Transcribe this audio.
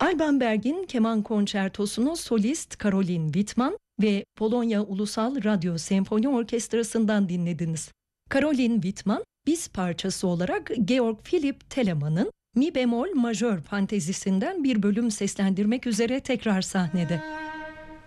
Alban Berg'in keman konçertosunu solist Caroline Wittmann ve Polonya Ulusal Radyo Senfoni Orkestrası'ndan dinlediniz. Caroline Wittmann, biz parçası olarak Georg Philipp Telemann'ın Mi bemol majör fantezisinden bir bölüm seslendirmek üzere tekrar sahnede.